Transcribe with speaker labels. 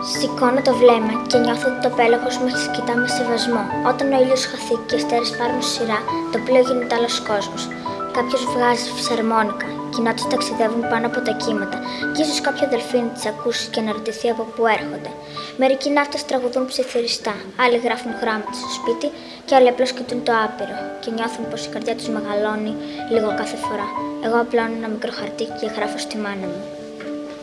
Speaker 1: Σηκώνω το βλέμμα και νιώθω ότι το πέλαγος με κοιτά με σεβασμό. Όταν ο ήλιος χαθεί και οι αστέρες πάρουν σειρά, το πλοίο γίνεται άλλος κόσμος. Κάποιος βγάζει φυσαρμόνικα, κοινότητες ταξιδεύουν πάνω από τα κύματα, και ίσως κάποιο δελφίνι τις ακούσει και αναρωτηθεί από πού έρχονται. Μερικοί ναύτες τραγουδούν ψιθυριστά, άλλοι γράφουν γράμματα στο σπίτι και άλλοι απλώς κοιτούν το άπειρο και νιώθουν πως η καρδιά τους μεγαλώνει λίγο κάθε φορά. Εγώ απλώνω ένα μικρό χαρτί και γράφω στη μάνα μου.